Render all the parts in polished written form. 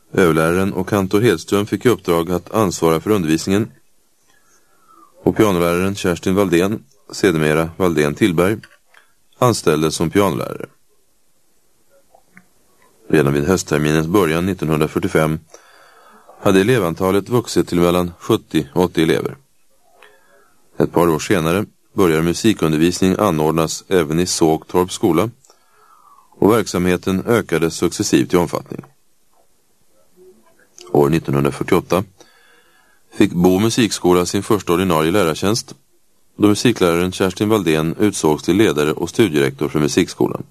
Överläraren och kantor Hedström fick i uppdrag att ansvara för undervisningen, och pianoläraren Kerstin Valdén, sedermera Valdén Tillberg, anställdes som pianolärare. Redan vid höstterminens början 1945 hade elevantalet vuxit till mellan 70 och 80 elever. Ett par år senare började musikundervisning anordnas även i Sågtorps skola, och verksamheten ökade successivt i omfattning. År 1948 fick Bo musikskola sin första ordinarie lärartjänst, då musikläraren Kerstin Valdén utsågs till ledare och studierektor för musikskolan.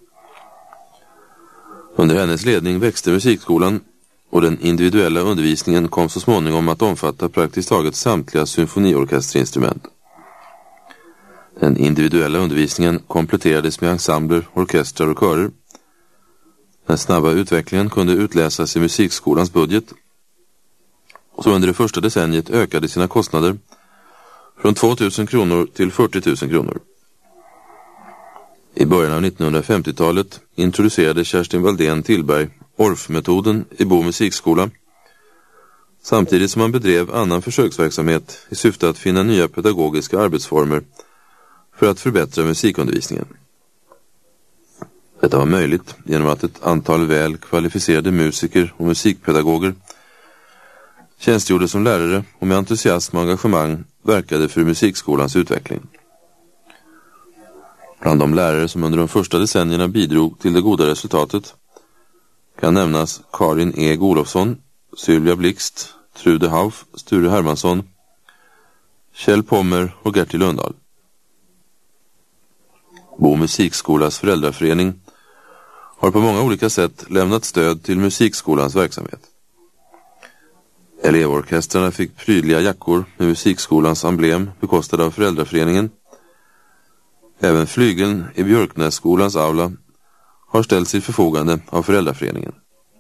Under hennes ledning växte musikskolan, och den individuella undervisningen kom så småningom att omfatta praktiskt taget samtliga symfoniorkesterinstrument. Den individuella undervisningen kompletterades med ensembler, orkestrar och körer. Den snabba utvecklingen kunde utläsas i musikskolans budget, som under det första decenniet ökade sina kostnader från 2 000 kronor till 40 000 kronor. I början av 1950-talet introducerade Kerstin Valdén Tillberg Orff-metoden i Bo musikskola, samtidigt som man bedrev annan försöksverksamhet i syfte att finna nya pedagogiska arbetsformer för att förbättra musikundervisningen. Detta var möjligt genom att ett antal väl kvalificerade musiker och musikpedagoger tjänstgjorde som lärare och med entusiasm och engagemang verkade för musikskolans utveckling. Bland de lärare som under de första decennierna bidrog till det goda resultatet kan nämnas Karin E. Olofsson, Sylvia Blixt, Trude Hauff, Sture Hermansson, Kjell Pommer och Gertil Lundahl. Bo musikskolas föräldraförening har på många olika sätt lämnat stöd till musikskolans verksamhet. Elevorkestrarna fick prydliga jackor med musikskolans emblem bekostade av föräldraföreningen. Även flygeln i Björknässkolans aula har ställts till förfogande av föräldraföreningen.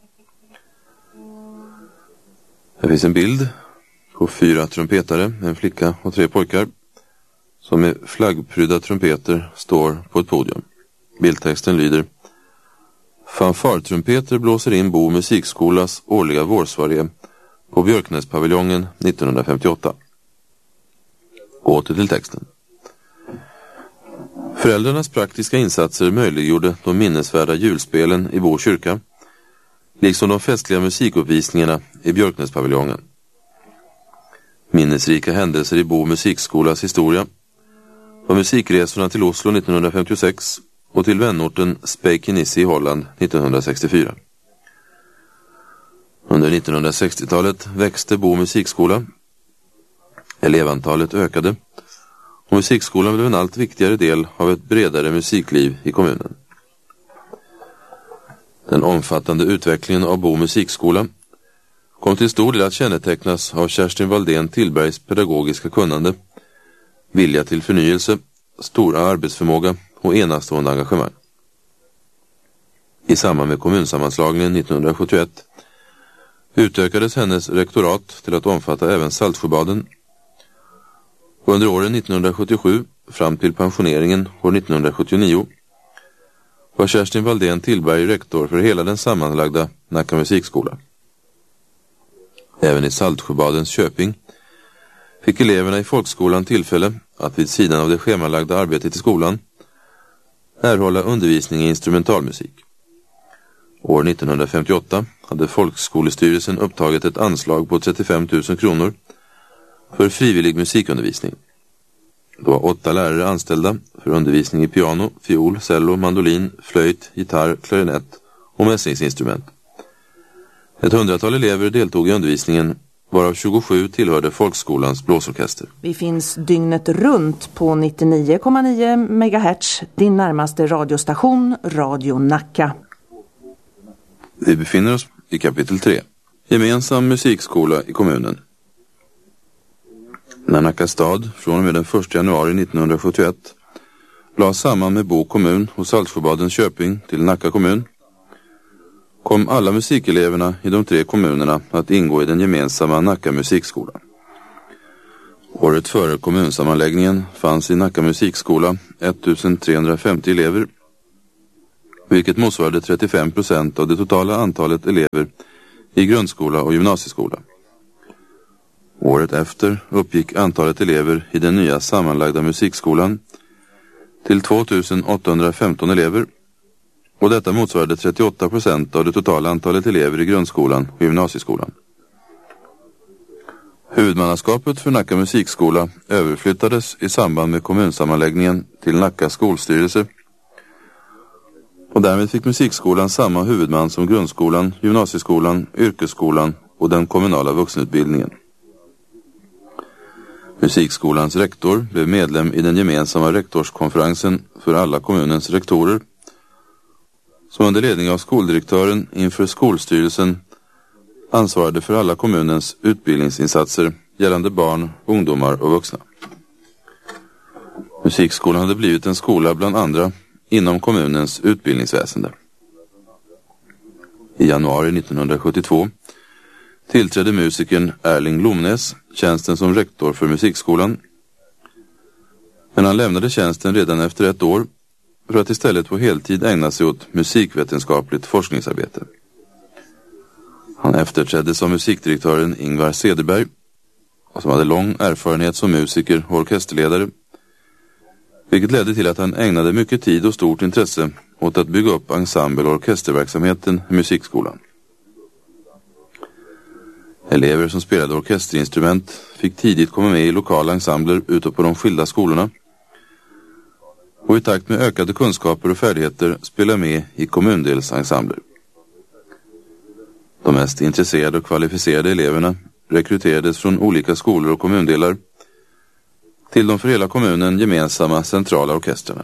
Här finns en bild på 4 trumpetare, en flicka och 3 pojkar, som med flaggprydda trumpeter står på ett podium. Bildtexten lyder: Fanfartrumpeter blåser in Bo musikskolas årliga vårsoaré på Björknäspaviljongen 1958. Åter till texten. Föräldrarnas praktiska insatser möjliggjorde de minnesvärda julspelen i Bo kyrka, liksom de festliga musikuppvisningarna i Björknäspaviljongen. Minnesrika händelser i Bo musikskolas historia var musikresorna till Oslo 1956 och till vänorten Spijkenisse i Holland 1964. Under 1960-talet växte Bo musikskola. Elevantalet ökade, och musikskolan blev en allt viktigare del av ett bredare musikliv i kommunen. Den omfattande utvecklingen av Bo musikskola kom till stor del att kännetecknas av Kerstin Valdén Tillbergs pedagogiska kunnande, vilja till förnyelse, stora arbetsförmåga och enastående engagemang. I samband med kommunsammanslagningen 1971 utökades hennes rektorat till att omfatta även Saltsjöbaden. Under åren 1977 fram till pensioneringen år 1979 var Kerstin Valdén Tillberg rektor för hela den sammanlagda Nacka musikskola. Även i Saltsjöbadens Köping fick eleverna i folkskolan tillfälle att vid sidan av det schemalagda arbetet i skolan erhålla undervisning i instrumentalmusik. År 1958 hade Folkskolestyrelsen upptagit ett anslag på 35 000 kronor för frivillig musikundervisning. Då var 8 lärare anställda för undervisning i piano, fiol, cello, mandolin, flöjt, gitarr, klarinett och mässingsinstrument. Ett 100-tal elever deltog i undervisningen, varav 27 tillhörde folkskolans blåsorkester. Vi finns dygnet runt på 99,9 MHz, din närmaste radiostation, Radio Nacka. Vi befinner oss i kapitel 3. Gemensam musikskola i kommunen. När Nacka stad från och med den 1 januari 1971 lades samman med Bo kommun och Saltsjöbadens Köping till Nacka kommun, kom alla musikeleverna i de 3 kommunerna att ingå i den gemensamma Nacka musikskolan. Året före kommunsammanläggningen fanns i Nacka musikskola 1350 elever, vilket motsvarade 35% av det totala antalet elever i grundskola och gymnasieskola. Året efter uppgick antalet elever i den nya sammanlagda musikskolan till 2815 elever, och detta motsvarade 38% av det totala antalet elever i grundskolan och gymnasieskolan. Huvudmannaskapet för Nacka musikskola överflyttades i samband med kommunsammanläggningen till Nacka skolstyrelse, och därmed fick musikskolan samma huvudman som grundskolan, gymnasieskolan, yrkesskolan och den kommunala vuxenutbildningen. Musikskolans rektor blev medlem i den gemensamma rektorskonferensen för alla kommunens rektorer, som under ledning av skoldirektören inför skolstyrelsen ansvarade för alla kommunens utbildningsinsatser gällande barn, ungdomar och vuxna. Musikskolan hade blivit en skola bland andra inom kommunens utbildningsväsende. I januari 1972 tillträdde musikern Erling Lomnäs tjänsten som rektor för musikskolan, men han lämnade tjänsten redan efter 1 år för att istället på heltid ägna sig åt musikvetenskapligt forskningsarbete. Han efterträddes av musikdirektören Ingvar Cederberg, som hade lång erfarenhet som musiker och orkesterledare, vilket ledde till att han ägnade mycket tid och stort intresse åt att bygga upp ensemble- och orkesterverksamheten i musikskolan. Elever som spelade orkesterinstrument fick tidigt komma med i lokala ensembler ute på de skilda skolorna, och i takt med ökade kunskaper och färdigheter spela med i kommundelsensembler. De mest intresserade och kvalificerade eleverna rekryterades från olika skolor och kommundelar till de för hela kommunen gemensamma centrala orkestrarna.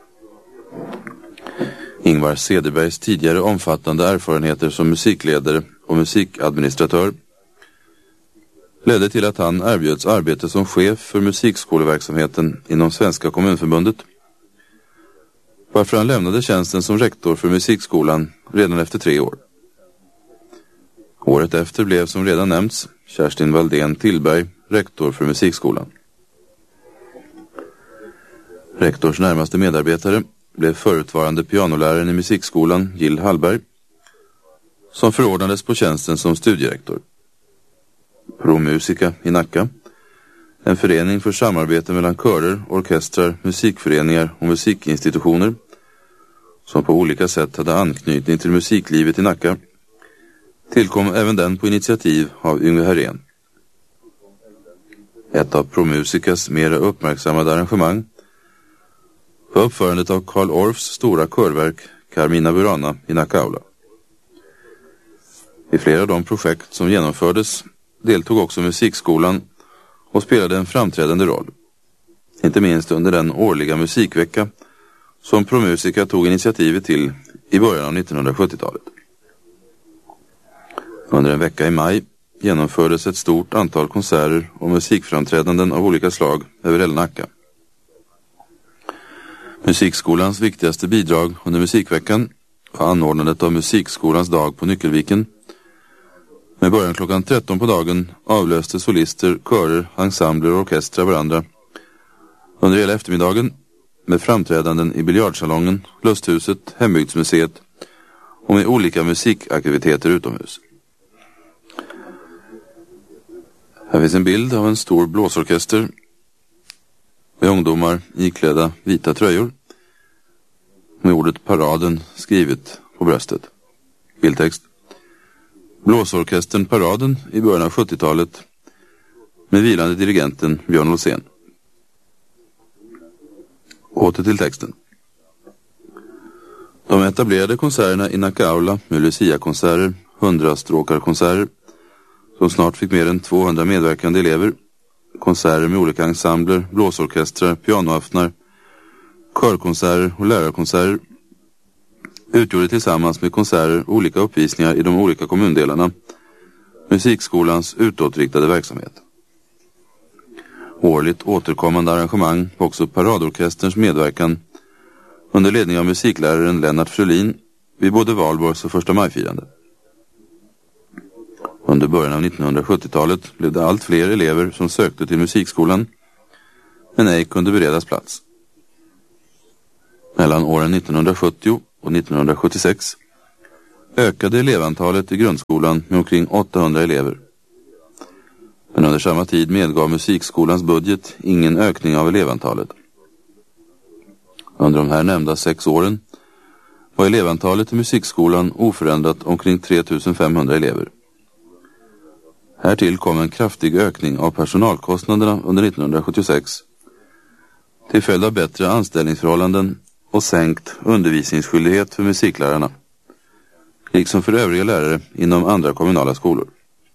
Ingvar Cederbergs tidigare omfattande erfarenheter som musikledare och musikadministratör ledde till att han erbjöds arbete som chef för musikskoleverksamheten inom Svenska kommunförbundet, varför han lämnade tjänsten som rektor för musikskolan redan efter 3 år. Året efter blev, som redan nämnts, Kerstin Valdén Tillberg rektor för musikskolan. Rektors närmaste medarbetare blev förutvarande pianoläraren i musikskolan Gill Hallberg, som förordnades på tjänsten som studierektor. Pro Musica i Nacka, en förening för samarbete mellan körer, orkestrar, musikföreningar och musikinstitutioner som på olika sätt hade anknytning till musiklivet i Nacka, tillkom även den på initiativ av Yngve Herén. Ett av Pro Musicas mera uppmärksammade arrangemang var uppförandet av Karl Orffs stora körverk Carmina Burana i Nacka aula. I flera av de projekt som genomfördes deltog också musikskolan och spelade en framträdande roll, inte minst under den årliga musikvecka som Pro Musica tog initiativet till i början av 1970-talet. Under en vecka i maj genomfördes ett stort antal konserter och musikframträdanden av olika slag över hela Nacka. Musikskolans viktigaste bidrag under musikveckan var anordnandet av musikskolans dag på Nyckelviken. Med början klockan 13 på dagen avlöste solister, körer, ensembler och orkestrar varandra under hela eftermiddagen med framträdanden i biljardsalongen, lusthuset, hembygdsmuseet och med olika musikaktiviteter utomhus. Här finns en bild av en stor blåsorkester med ungdomar iklädda vita tröjor med ordet paraden skrivet på bröstet. Bildtext: Blåsorkestern Paraden i början av 70-talet med vilande dirigenten Björn Olsen. Åter till texten. De etablerade konserterna i Nacka aula med Lucia-konserter, 100-stråkarkonserter som snart fick mer än 200 medverkande elever, konserter med olika ensembler, blåsorkestrar, pianoaftnar, körkonserter och lärarkonserter utgjorde tillsammans med konserter och olika uppvisningar i de olika kommundelarna musikskolans utåtriktade verksamhet. Årligt återkommande arrangemang var också paradorkesterns medverkan under ledning av musikläraren Lennart Frölin vid både valborgs- och 1 maj-firande. Under början av 1970-talet blev det allt fler elever som sökte till musikskolan men ej kunde beredas plats. Mellan åren 1970 och 1976 ökade elevantalet i grundskolan med omkring 800 elever. Men under samma tid medgav musikskolans budget ingen ökning av elevantalet. Under de här nämnda 6 åren var elevantalet i musikskolan oförändrat omkring 3500 elever. Härtill kom en kraftig ökning av personalkostnaderna under 1976 till följd av bättre anställningsförhållanden och sänkt undervisningsskyldighet för musiklärarna, liksom för övriga lärare inom andra kommunala skolor.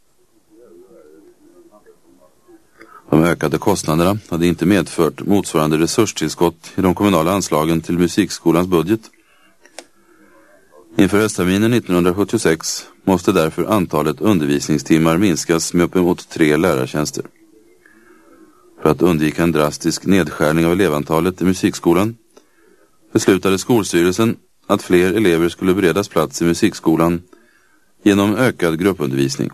De ökade kostnaderna hade inte medfört motsvarande resurstillskott i de kommunala anslagen till musikskolans budget. Inför höstterminen 1976 måste därför antalet undervisningstimmar minskas med uppemot 3 lärartjänster. För att undvika en drastisk nedskärning av elevantalet i musikskolan beslutade skolstyrelsen att fler elever skulle beredas plats i musikskolan genom ökad gruppundervisning.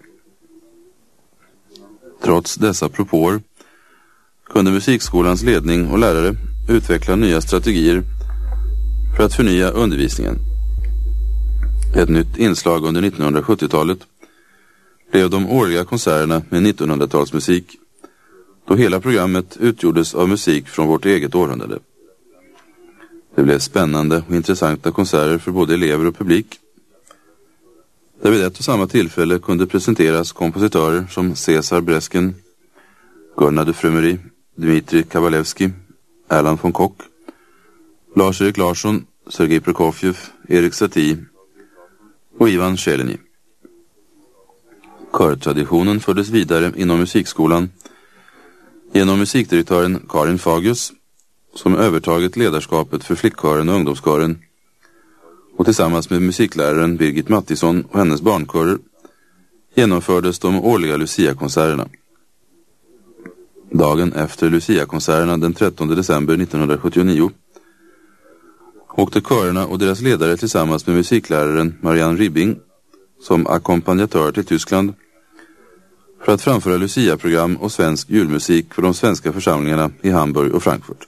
Trots dessa propåer kunde musikskolans ledning och lärare utveckla nya strategier för att förnya undervisningen. Ett nytt inslag under 1970-talet blev de årliga konserterna med 1900-talsmusik, då hela programmet utgjordes av musik från vårt eget århundrade. Det blev spännande och intressanta konserter för både elever och publik, där vid ett och samma tillfälle kunde presenteras kompositörer som Cesar Bresken, Gunnar de Frumery, Dmitri Kabalevski, Erland von Kock, Lars-Erik Larsson, Sergej Prokofjev, Erik Satie och Ivan Sheleny. Körtraditionen fördes vidare inom musikskolan genom musikdirektören Karin Fagius, som övertagit ledarskapet för flickkören och ungdomskören, och tillsammans med musikläraren Birgit Mattisson och hennes barnkörer genomfördes de årliga Lucia-konserterna. Dagen efter Lucia-konserterna den 13 december 1979 åkte körerna och deras ledare tillsammans med musikläraren Marianne Ribbing som ackompanjatör till Tyskland för att framföra Lucia-program och svensk julmusik för de svenska församlingarna i Hamburg och Frankfurt.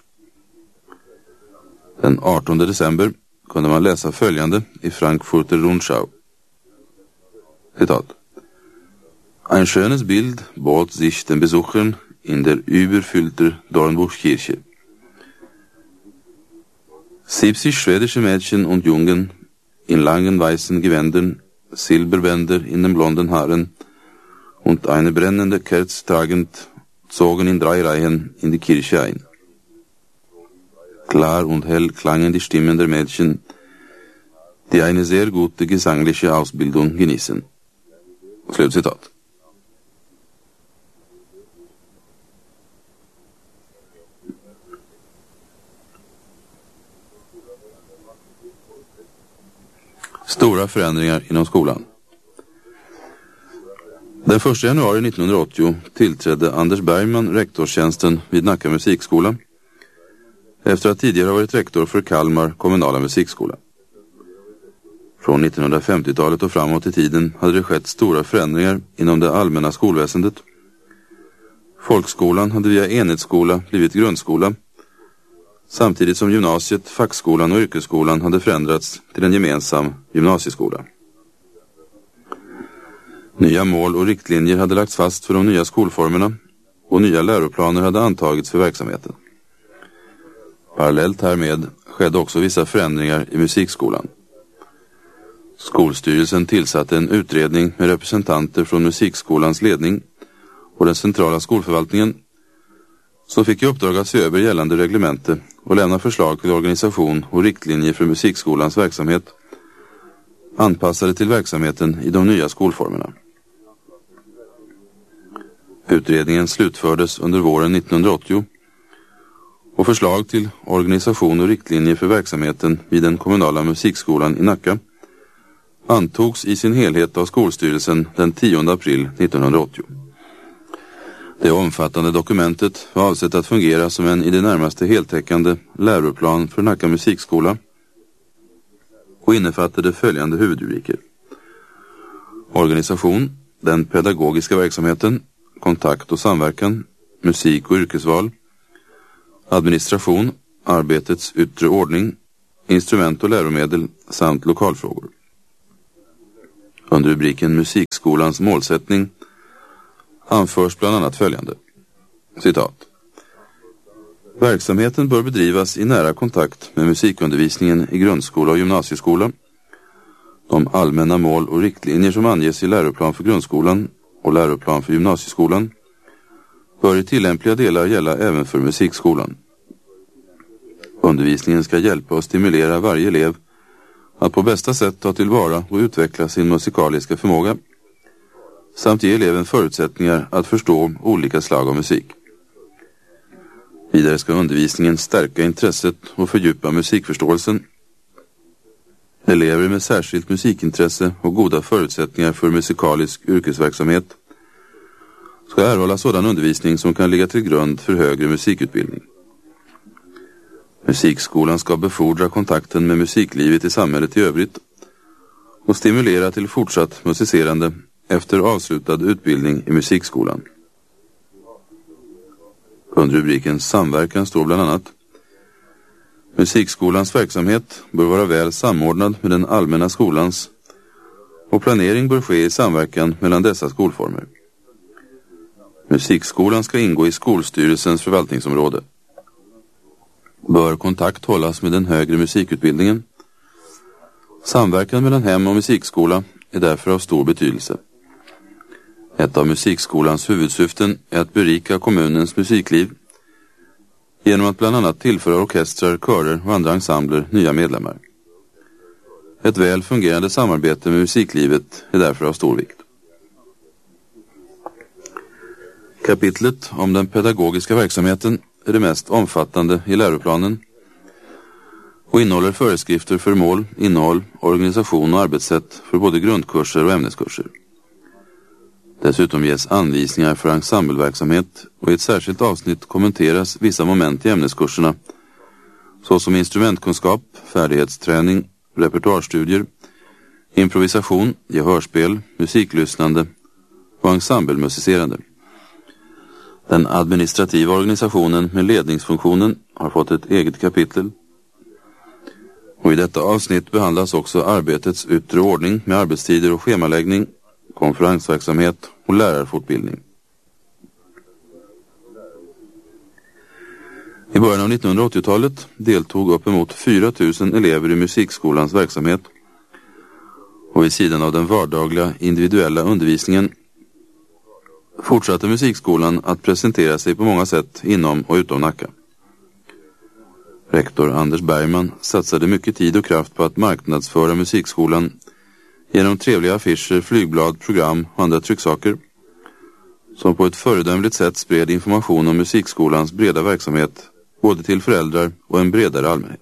Den 18 december kunde man läsa följande i Frankfurter Rundschau. Citat. Ein schönes Bild bot sich den Besuchern in der überfüllten Dornbuschkirche. 70 schwedische Mädchen und Jungen in langen weißen Gewändern, Silberbänder in den blonden Haaren und eine brennende Kerze tragend zogen in 3 Reihen in die Kirche ein. Klar und hell klangen die Stimmen der Mädchen, die eine sehr gute gesangliche Ausbildung genießen. Slutcitat. Stora förändringar inom skolan. Den 1 januari 1980 tillträdde Anders Bergman rektorstjänsten vid Nacka musikskola efter att tidigare ha varit rektor för Kalmar kommunala musikskola. Från 1950-talet och framåt i tiden hade det skett stora förändringar inom det allmänna skolväsendet. Folkskolan hade via enhetsskola blivit grundskola, samtidigt som gymnasiet, fackskolan och yrkesskolan hade förändrats till en gemensam gymnasieskola. Nya mål och riktlinjer hade lagts fast för de nya skolformerna och nya läroplaner hade antagits för verksamheten. Parallellt härmed skedde också vissa förändringar i musikskolan. Skolstyrelsen tillsatte en utredning med representanter från musikskolans ledning och den centrala skolförvaltningen som fick i uppdrag att se över gällande reglemente och lämna förslag till organisation och riktlinjer för musikskolans verksamhet anpassade till verksamheten i de nya skolformerna. Utredningen slutfördes under våren 1980 och förslag till organisation och riktlinjer för verksamheten vid den kommunala musikskolan i Nacka antogs i sin helhet av skolstyrelsen den 10 april 1980. Det omfattande dokumentet var avsett att fungera som en i det närmaste heltäckande läroplan för Nacka musikskola och innefattade följande huvudrubriker: organisation, den pedagogiska verksamheten, kontakt och samverkan, musik och yrkesval, administration, arbetets yttre ordning, instrument och läromedel samt lokalfrågor. Under rubriken Musikskolans målsättning anförs bland annat följande. Citat. Verksamheten bör bedrivas i nära kontakt med musikundervisningen i grundskola och gymnasieskola. De allmänna mål och riktlinjer som anges i läroplan för grundskolan och läroplan för gymnasieskolan bör i tillämpliga delar gälla även för musikskolan. Undervisningen ska hjälpa och stimulera varje elev att på bästa sätt ta tillvara och utveckla sin musikaliska förmåga samt ge eleven förutsättningar att förstå olika slag av musik. Vidare ska undervisningen stärka intresset och fördjupa musikförståelsen. Elever med särskilt musikintresse och goda förutsättningar för musikalisk yrkesverksamhet ska erhålla sådan undervisning som kan ligga till grund för högre musikutbildning. Musikskolan ska befordra kontakten med musiklivet i samhället i övrigt och stimulera till fortsatt musicerande efter avslutad utbildning i musikskolan. Under rubriken Samverkan står bland annat: Musikskolans verksamhet bör vara väl samordnad med den allmänna skolans och planering bör ske i samverkan mellan dessa skolformer. Musikskolan ska ingå i skolstyrelsens förvaltningsområde. Bör kontakt hållas med den högre musikutbildningen. Samverkan mellan hem- och musikskola är därför av stor betydelse. Ett av musikskolans huvudsyften är att berika kommunens musikliv genom att bland annat tillföra orkestrar, körer och andra ensembler nya medlemmar. Ett väl fungerande samarbete med musiklivet är därför av stor vikt. Kapitlet om den pedagogiska verksamheten är det mest omfattande i läroplanen och innehåller föreskrifter för mål, innehåll, organisation och arbetssätt för både grundkurser och ämneskurser. Dessutom ges anvisningar för ensembleverksamhet och i ett särskilt avsnitt kommenteras vissa moment i ämneskurserna såsom instrumentkunskap, färdighetsträning, repertoarstudier, improvisation, gehörspel, musiklyssnande och ensemblemusicerande. Den administrativa organisationen med ledningsfunktionen har fått ett eget kapitel. Och i detta avsnitt behandlas också arbetets yttre ordning med arbetstider och schemaläggning, konferensverksamhet och lärarfortbildning. I början av 1980-talet deltog uppemot 4 000 elever i musikskolans verksamhet och vid sidan av den vardagliga individuella undervisningen fortsatte musikskolan att presentera sig på många sätt inom och utom Nacka. Rektor Anders Bergman satsade mycket tid och kraft på att marknadsföra musikskolan genom trevliga affischer, flygblad, program och andra trycksaker som på ett föredömligt sätt spred information om musikskolans breda verksamhet både till föräldrar och en bredare allmänhet.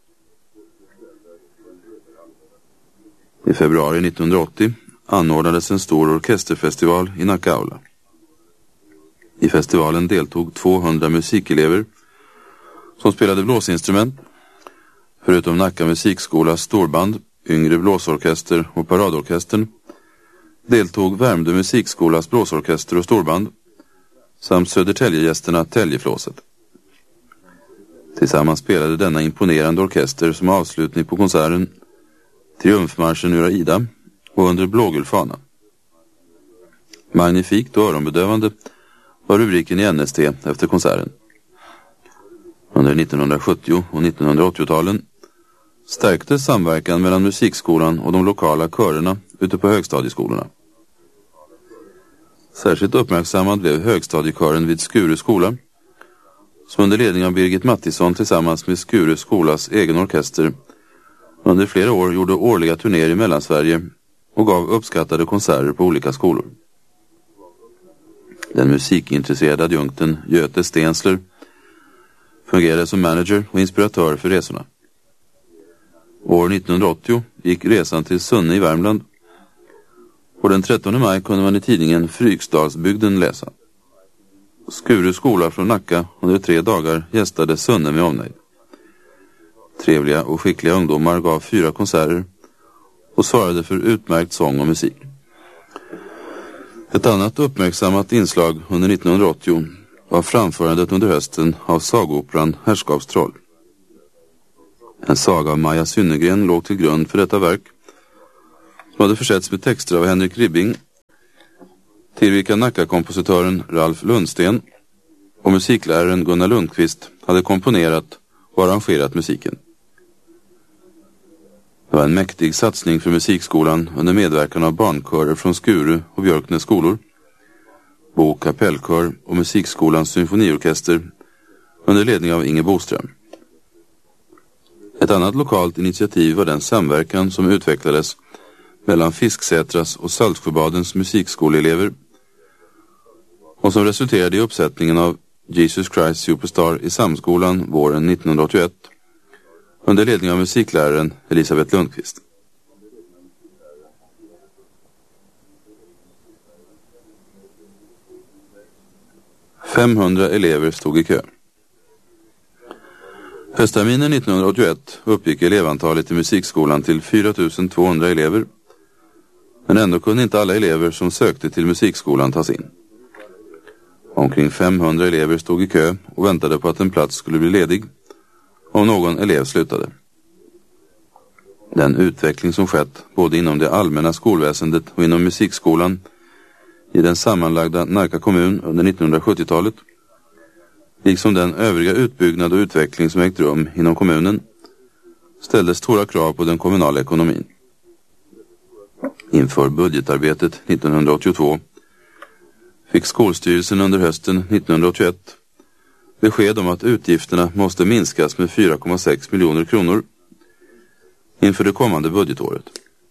I februari 1980 anordnades en stor orkesterfestival i Nacka aula. I festivalen deltog 200 musikelever som spelade blåsinstrument. Förutom Nacka musikskolas storband, yngre blåsorkester och paradorkestern deltog Värmdö musikskolas blåsorkester och storband samt Södertäljegästerna Täljeflåset. Tillsammans spelade denna imponerande orkester som avslutning på konserten Triumfmarschen ur Aida och under blågul fana. Magnifikt och öronbedövande var rubriken i NST efter konserten. Under 1970- och 1980-talen stärktes samverkan mellan musikskolan och de lokala körerna ute på högstadieskolorna. Särskilt uppmärksammad blev högstadiekören vid Skuru skola, som under ledning av Birgit Mattisson tillsammans med Skuru skolas egen orkester under flera år gjorde årliga turnéer i Mellansverige och gav uppskattade konserter på olika skolor. Den musikintresserade adjunkten Göte Stensler fungerade som manager och inspiratör för resorna. År 1980 gick resan till Sunne i Värmland och den 13 maj kunde man i tidningen Fryksdalsbygden läsa: Skuru skola från Nacka under 3 dagar gästade Sunne med omnejd. Trevliga och skickliga ungdomar gav 4 konserter och svarade för utmärkt sång och musik. Ett annat uppmärksammat inslag under 1980 var framförandet under hösten av sagooperan Herrskapstroll. En saga av Maja Synnergren låg till grund för detta verk som hade försetts med texter av Henrik Ribbing, till vilka Nacka-kompositören Ralf Lundsten och musikläraren Gunnar Lundqvist hade komponerat och arrangerat musiken. Det var en mäktig satsning för musikskolan under medverkan av barnkörer från Skuru och Björknäs skolor, Bo kapellkör och musikskolans symfoniorkester under ledning av Inge Boström. Ett annat lokalt initiativ var den samverkan som utvecklades mellan Fisksätras och Saltsjöbadens musikskoleelever och som resulterade i uppsättningen av Jesus Christ Superstar i Samskolan våren 1981 under ledning av musikläraren Elisabeth Lundqvist. $500 elever stod i kö. Höstterminen 1981 uppgick elevantalet i musikskolan till 4200 elever, men ändå kunde inte alla elever som sökte till musikskolan tas in. Omkring 500 elever stod i kö och väntade på att en plats skulle bli ledig om någon elev slutade. Den utveckling som skett både inom det allmänna skolväsendet och inom musikskolan i den sammanlagda Nacka kommun under 1970-talet, liksom den övriga utbyggnad och utveckling som ägt rum inom kommunen, ställde stora krav på den kommunala ekonomin. Inför budgetarbetet 1982 fick skolstyrelsen under hösten 1981 besked om att utgifterna måste minskas med 4,6 miljoner kronor inför det kommande budgetåret.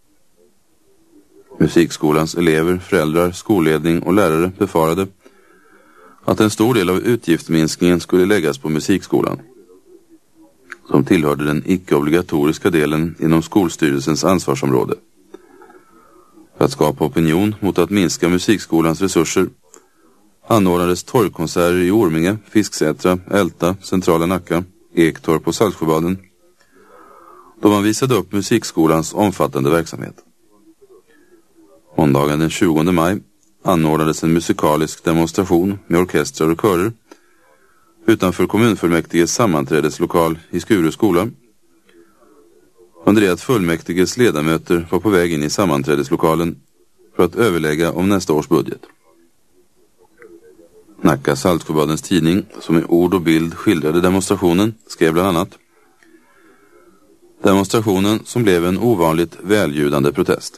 Musikskolans elever, föräldrar, skolledning och lärare befarade att en stor del av utgiftsminskningen skulle läggas på musikskolan, som tillhörde den icke-obligatoriska delen inom skolstyrelsens ansvarsområde. För att skapa opinion mot att minska musikskolans resurser anordnades torgkonserter i Orminge, Fisksätra, Älta, Centrala Nacka, Ektorp och Saltsjöbaden, då man visade upp musikskolans omfattande verksamhet. Måndagen den 20 maj anordnades en musikalisk demonstration med orkestrar och körer utanför kommunfullmäktiges sammanträdeslokal i Skuru skola, under det att fullmäktiges ledamöter var på väg in i sammanträdeslokalen för att överlägga om nästa års budget. Nacka Saltsjöbadens tidning, som i ord och bild skildrade demonstrationen, skrev bland annat: demonstrationen som blev en ovanligt väljudande protest.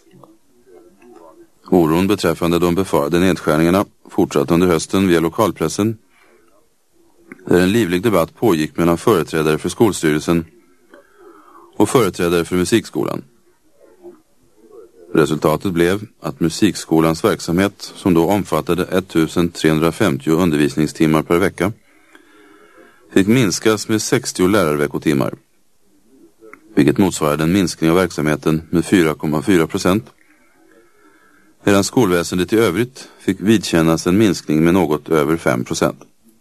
Oron beträffande de befarade nedskärningarna fortsatte under hösten via lokalpressen, där en livlig debatt pågick mellan företrädare för skolstyrelsen och företrädare för musikskolan. Resultatet blev att musikskolans verksamhet, som då omfattade 1350 undervisningstimmar per vecka, fick minskas med 60 lärarveckotimmar, vilket motsvarade en minskning av verksamheten med 4,4%, medan skolväsendet i övrigt fick vidkännas en minskning med något över 5%.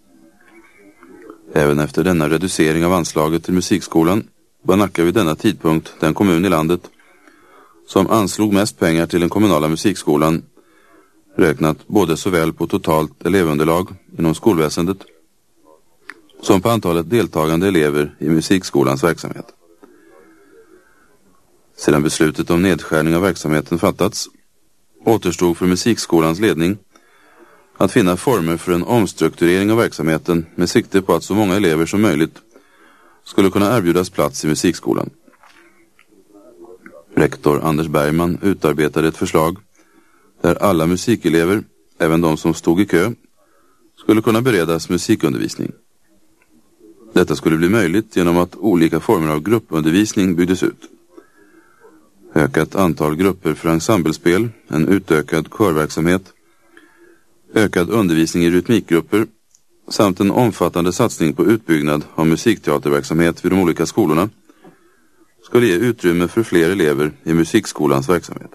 Även efter denna reducering av anslaget till musikskolan var Nacka vid denna tidpunkt den kommun i landet som anslog mest pengar till den kommunala musikskolan, räknat både såväl på totalt elevunderlag inom skolväsendet som på antalet deltagande elever i musikskolans verksamhet. Sedan beslutet om nedskärning av verksamheten fattats, återstod för musikskolans ledning att finna former för en omstrukturering av verksamheten med sikte på att så många elever som möjligt skulle kunna erbjudas plats i musikskolan. Rektor Anders Bergman utarbetade ett förslag där alla musikelever, även de som stod i kö, skulle kunna beredas musikundervisning. Detta skulle bli möjligt genom att olika former av gruppundervisning byggdes ut. Ökat antal grupper för ensemblespel, en utökad körverksamhet, ökad undervisning i rytmikgrupper samt en omfattande satsning på utbyggnad av musikteaterverksamhet vid de olika skolorna skulle ge utrymme för fler elever i musikskolans verksamhet.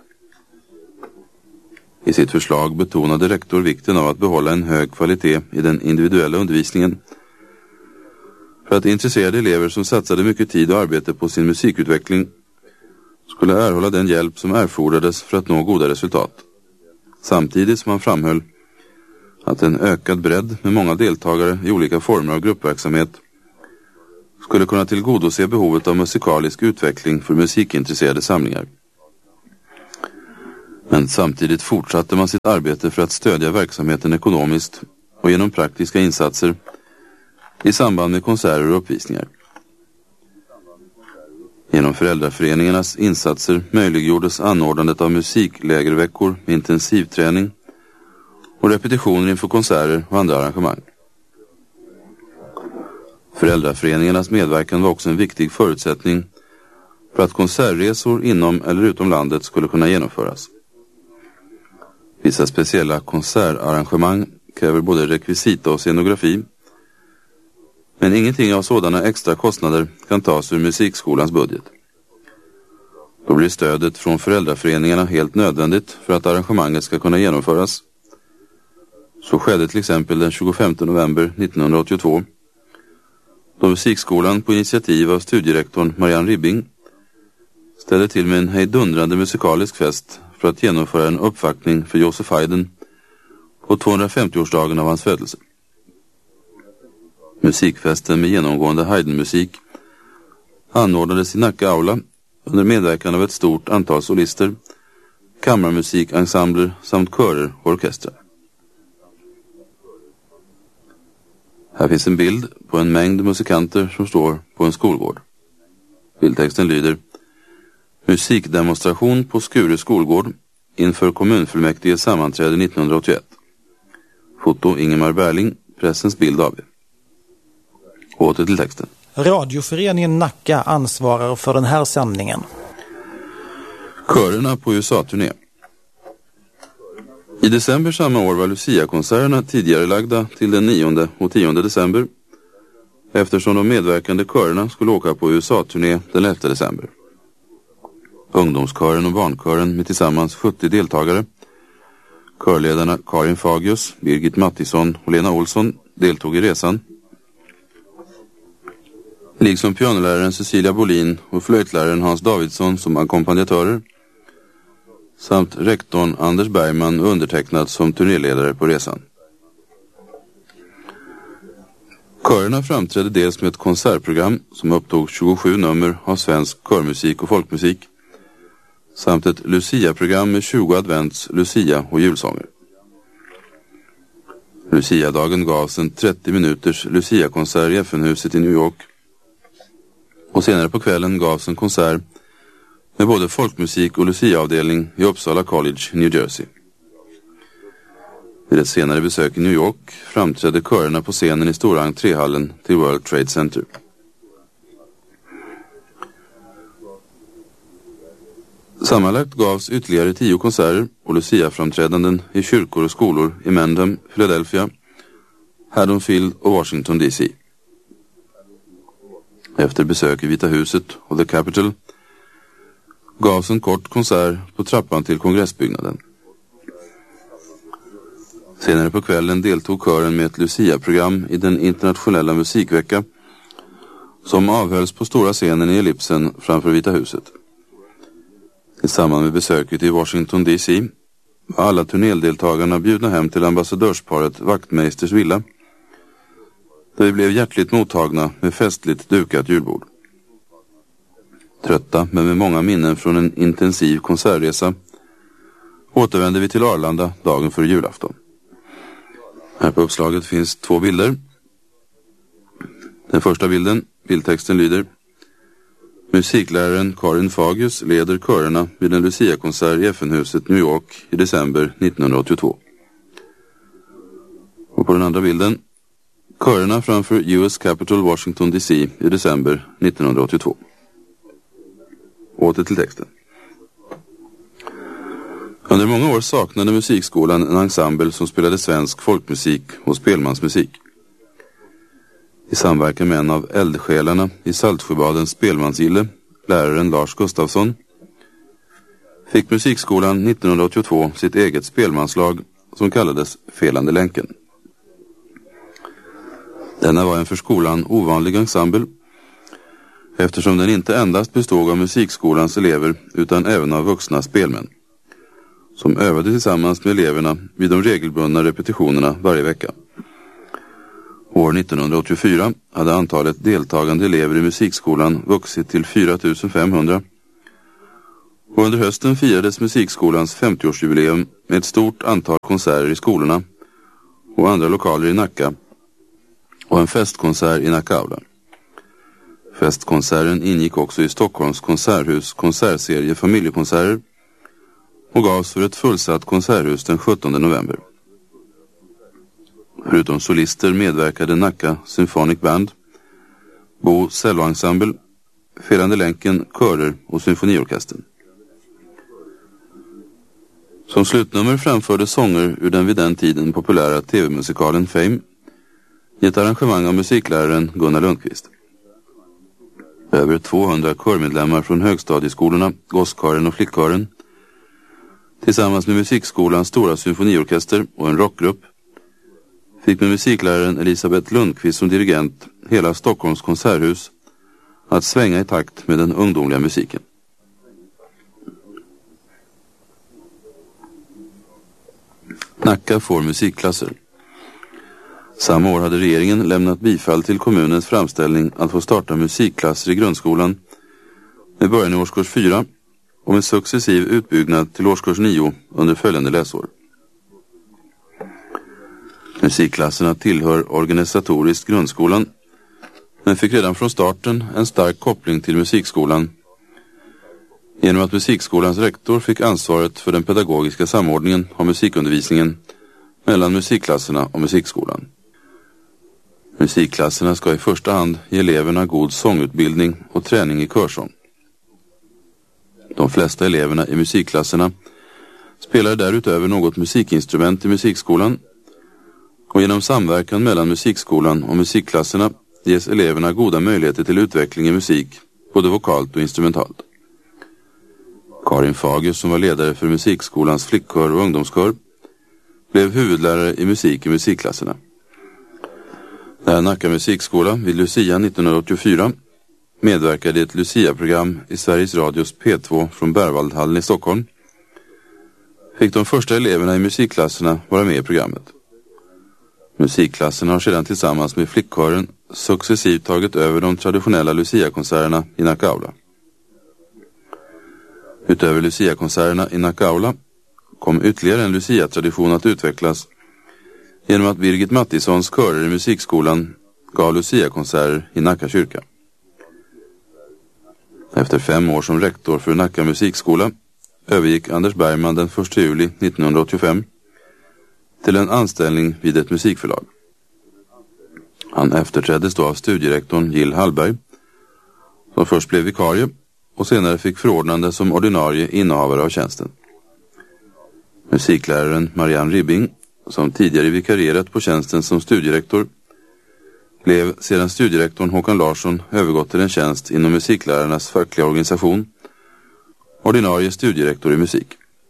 I sitt förslag betonade rektor vikten av att behålla en hög kvalitet i den individuella undervisningen för att intresserade elever som satsade mycket tid och arbete på sin musikutveckling skulle erhålla den hjälp som erfordrades för att nå goda resultat. Samtidigt som man framhöll att en ökad bredd med många deltagare i olika former av gruppverksamhet skulle kunna tillgodose behovet av musikalisk utveckling för musikintresserade samlingar. Men samtidigt fortsatte man sitt arbete för att stödja verksamheten ekonomiskt och genom praktiska insatser i samband med konserter och uppvisningar. Genom föräldraföreningarnas insatser möjliggjordes anordnandet av musiklägerveckor med intensivträning och repetitioner inför konserter och andra arrangemang. Föräldraföreningarnas medverkan var också en viktig förutsättning för att konsertresor inom eller utom landet skulle kunna genomföras. Vissa speciella konsertarrangemang kräver både rekvisita och scenografi, men ingenting av sådana extra kostnader kan tas ur musikskolans budget. Då blir stödet från föräldraföreningarna helt nödvändigt för att arrangemanget ska kunna genomföras. Så skedde till exempel den 25 november 1982, då musikskolan på initiativ av studierektorn Marianne Ribbing ställde till med en hejdundrande musikalisk fest för att genomföra en uppvaktning för Joseph Haydn på 250-årsdagen av hans födelse. Musikfesten med genomgående Haydn-musik anordnades i Nacka aula under medverkan av ett stort antal solister, kammarmusikensembler samt körer och orkestrar. Här finns en bild på en mängd musikanter som står på en skolgård. Bildtexten lyder: Musikdemonstration på Skure skolgård inför kommunfullmäktiges sammanträde 1981. Foto Ingemar Berling, Pressens bild AB. Åter till texten. Radioföreningen Nacka ansvarar för den här sändningen. Körerna på USA-turné. I december samma år var Lucia-konserterna tidigare lagda till den 9 och 10 december, eftersom de medverkande körerna skulle åka på USA-turné den 11 december. Ungdomskören och barnkören med tillsammans 70 deltagare, körledarna Karin Fagius, Birgit Mattisson och Lena Olsson deltog i resan, liksom pianoläraren Cecilia Bolin och flöjtläraren Hans Davidsson som ackompanjatörer, samt rektorn Anders Bergman undertecknad som turnéledare på resan. Körerna framträdde dels med ett konsertprogram som upptog 27 nummer av svensk körmusik och folkmusik, samt ett Lucia-program med 20 advents, Lucia och julsånger. Lucia-dagen gavs en 30 minuters Lucia-konsert i FN-huset i New York, och senare på kvällen gavs en konsert med både folkmusik och Lucia-avdelning i Uppsala College, New Jersey. Vid ett senare besök i New York framträdde körerna på scenen i stora entréhallen till World Trade Center. Sammanlagt gavs ytterligare 10 konserter och Lucia-framträdanden i kyrkor och skolor i Mendham, Philadelphia, Haddonfield och Washington DC. Efter besök i Vita huset och The Capitol gavs en kort konsert på trappan till kongressbyggnaden. Senare på kvällen deltog kören med ett Lucia-program i den internationella musikvecka som avhölls på stora scenen i Ellipsen framför Vita huset. I samband med besöket i Washington DC var alla turnédeltagarna bjudna hem till ambassadörsparet Wachtmeisters villa, där vi blev hjärtligt mottagna med festligt dukat julbord. Trötta men med många minnen från en intensiv konsertresa återvände vi till Arlanda dagen före julafton. Här på uppslaget finns 2 bilder. Den första bilden, bildtexten lyder: Musikläraren Karin Fagius leder körerna vid en Lucia-konsert i FN-huset New York i december 1982. Och på den andra bilden, körerna framför US Capitol, Washington DC i december 1982. Åter till texten. Under många år saknade musikskolan en ensemble som spelade svensk folkmusik och spelmansmusik. I samverkan med en av eldsjälarna i Saltsjöbadens spelmansgille, läraren Lars Gustafsson, fick musikskolan 1982 sitt eget spelmanslag som kallades Felande länken. Denna var en för skolan ovanlig ensemble, eftersom den inte endast bestod av musikskolans elever utan även av vuxna spelmän, som övade tillsammans med eleverna vid de regelbundna repetitionerna varje vecka. År 1984 hade antalet deltagande elever i musikskolan vuxit till 4 500 Och under hösten firades musikskolans 50-årsjubileum med ett stort antal konserter i skolorna och andra lokaler i Nacka och en festkonsert i Nacka Aula. Festkonserten ingick också i Stockholms konserthus konsertserie familjekonserter och gavs för ett fullsatt konserthus den 17 november. Förutom solister medverkade Nacka Symphonic Band, Bo celloensemble, Felande länken, körer och symfoniorkestern. Som slutnummer framförde sånger ur den vid den tiden populära tv-musikalen Fame i ett arrangemang av musikläraren Gunnar Lundqvist. Över 200 körmedlemmar från högstadieskolorna, gosskören och flickkören, tillsammans med musikskolans stora symfoniorkester och en rockgrupp, fick med musikläraren Elisabeth Lundqvist som dirigent hela Stockholms konserthus att svänga i takt med den ungdomliga musiken. Nacka får musikklasser. Samma år hade regeringen lämnat bifall till kommunens framställning att få starta musikklasser i grundskolan med början i årskurs 4 och med successiv utbyggnad till årskurs 9 under följande läsår. Musikklasserna tillhör organisatoriskt grundskolan men fick redan från starten en stark koppling till musikskolan genom att musikskolans rektor fick ansvaret för den pedagogiska samordningen av musikundervisningen mellan musikklasserna och musikskolan. Musikklasserna ska i första hand ge eleverna god sångutbildning och träning i körsång. De flesta eleverna i musikklasserna spelar därutöver något musikinstrument i musikskolan och genom samverkan mellan musikskolan och musikklasserna ges eleverna goda möjligheter till utveckling i musik, både vokalt och instrumentalt. Karin Fager, som var ledare för musikskolans flickkör och ungdomskör, blev huvudlärare i musik i musikklasserna. När Nacka musikskola vid Lucia 1984 medverkade i ett Lucia-program i Sveriges Radios P2 från Berwaldhallen i Stockholm, fick de första eleverna i musikklasserna vara med i programmet. Musikklasserna har sedan tillsammans med flickkören successivt tagit över de traditionella Lucia-konserterna i Nacka Aula. Utöver Lucia-konserterna i Nacka Aula kom ytterligare en Lucia-tradition att utvecklas genom att Birgit Mattissons körer i musikskolan gav Lucia-konserter i Nacka kyrka. Efter 5 år som rektor för Nacka musikskola övergick Anders Bergman den 1 juli 1985 till en anställning vid ett musikförlag. Han efterträddes då av studierektorn Jill Hallberg, som först blev vikarie och senare fick förordnande som ordinarie innehavare av tjänsten. Musikläraren Marianne Ribbing, som tidigare vikarierat på tjänsten som studierektor, blev sedan studierektorn Håkan Larsson övergått till en tjänst inom musiklärarnas fackliga organisation, ordinarie studierektor i musik.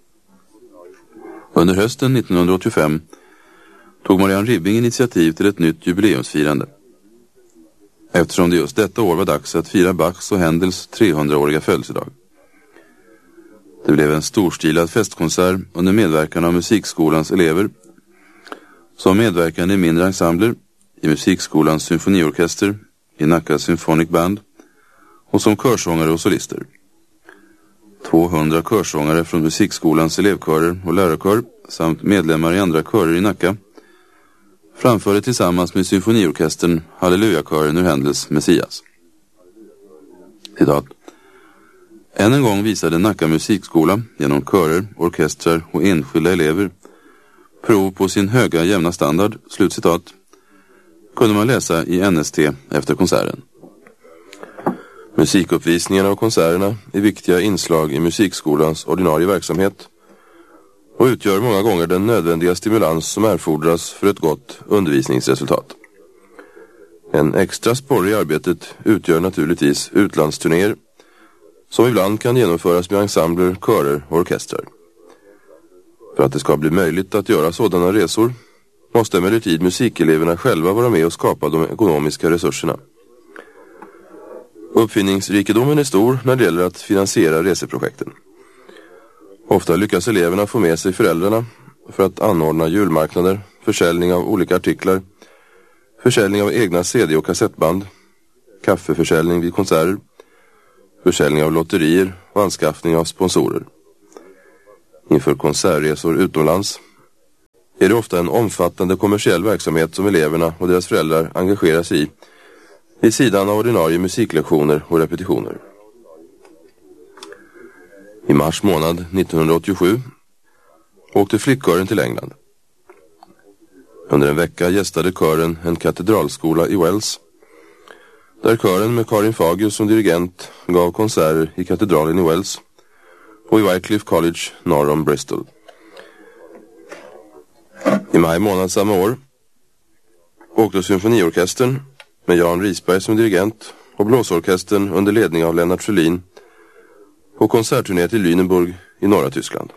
Under hösten 1985 tog Marianne Ribbing initiativ till ett nytt jubileumsfirande. Eftersom det just detta år var dags att fira Bachs och Händels 300-åriga födelsedag. Det blev en storstilad festkonsert under medverkan av musikskolans elever, som medverkande i mindre ensembler, i musikskolans symfoniorkester, i Nacka Symphonic Band och som körsångare och solister. 200 körsångare från musikskolans elevkörer och lärarkör samt medlemmar i andra körer i Nacka framförde tillsammans med symfoniorkestern Hallelujakören ur Händels Messias. Citat. Än en gång visade Nacka musikskola genom körer, orkestrar och enskilda elever prov på sin höga jämna standard, slutcitat, kunde man läsa i NST efter konserten. Musikuppvisningarna och konserterna är viktiga inslag i musikskolans ordinarie verksamhet och utgör många gånger den nödvändiga stimulans som erfordras för ett gott undervisningsresultat. En extra sporre i arbetet utgör naturligtvis utlandsturnéer som ibland kan genomföras med ensembler, körer och orkestrar. För att det ska bli möjligt att göra sådana resor måste emellertid musikeleverna själva vara med och skapa de ekonomiska resurserna. Uppfinningsrikedomen är stor när det gäller att finansiera reseprojekten. Ofta lyckas eleverna få med sig föräldrarna för att anordna julmarknader, försäljning av olika artiklar, försäljning av egna CD- och kassettband, kaffeförsäljning vid konserter, försäljning av lotterier och anskaffning av sponsorer. Inför konsertresor utomlands är det ofta en omfattande kommersiell verksamhet som eleverna och deras föräldrar engagerar sig i, vid sidan av ordinarie musiklektioner och repetitioner. I mars månad 1987 åkte flickkören till England. Under en vecka gästade kören en katedralskola i Wells, där kören med Karin Fagius som dirigent gav konserter i katedralen i Wells och i Wycliffe College norr om Bristol. I maj månad samma år åkte symfoniorkestern med Jan Risberg som dirigent och blåsorkestern under ledning av Lennart Sjölin på konsertturné till Lüneburg i norra Tyskland.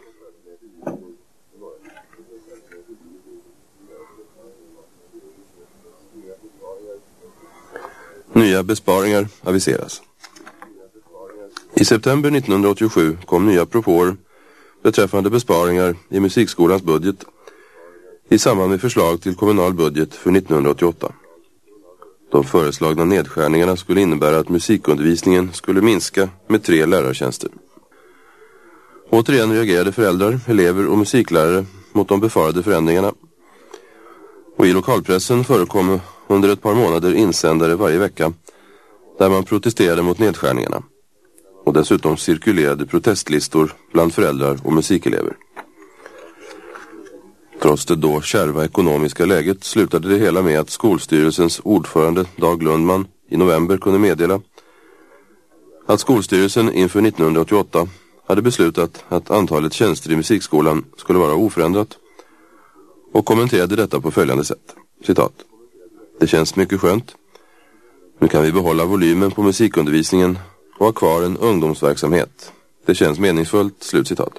Nya besparingar aviseras. I september 1987 kom nya propåer beträffande besparingar i musikskolans budget i samband med förslag till kommunal budget för 1988. De föreslagna nedskärningarna skulle innebära att musikundervisningen skulle minska med 3 lärartjänster. Återigen reagerade föräldrar, elever och musiklärare mot de befarade förändringarna. Och i lokalpressen förekom under ett par månader insändare varje vecka där man protesterade mot nedskärningarna. Och dessutom cirkulerade protestlistor bland föräldrar och musikelever. Trots det då kärva ekonomiska läget slutade det hela med att skolstyrelsens ordförande Dag Lundman i november kunde meddela att skolstyrelsen inför 1988 hade beslutat att antalet tjänster i musikskolan skulle vara oförändrat och kommenterade detta på följande sätt. Citat. Det känns mycket skönt. Nu kan vi behålla volymen på musikundervisningen och ha kvar en ungdomsverksamhet. Det känns meningsfullt. Slutcitat.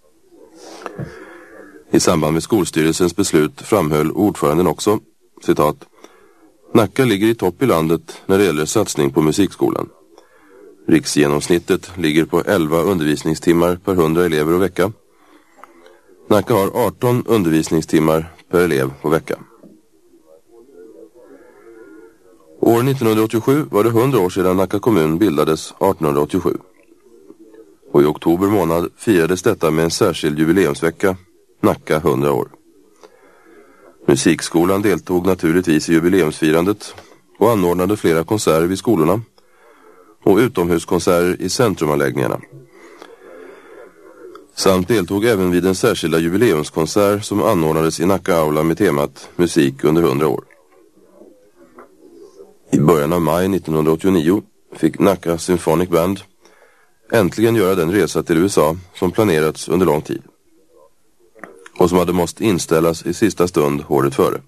I samband med skolstyrelsens beslut framhöll ordföranden också, citat, Nacka ligger i topp i landet när det gäller satsning på musikskolan. Riksgenomsnittet ligger på 11 undervisningstimmar per 100 elever och vecka. Nacka har 18 undervisningstimmar per elev och vecka. År 1987 var det 100 år sedan Nacka kommun bildades 1887. Och i oktober månad firades detta med en särskild jubileumsvecka, Nacka 100 år. Musikskolan deltog naturligtvis i jubileumsfirandet och anordnade flera konserter vid skolorna och utomhuskonserter i centrumanläggningarna. Samt deltog även vid den särskilda jubileumskonsert som anordnades i Nacka aula med temat Musik under 100 år. I början av maj 1989 fick Nacka Symphonic Band äntligen göra den resa till USA som planerats under lång tid och som hade måste inställas i sista stund året före.